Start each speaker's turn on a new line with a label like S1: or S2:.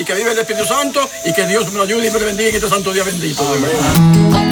S1: que vive el Espíritu Santo y que Dios me lo ayude y me lo bendiga en este santo día bendito.
S2: Amén.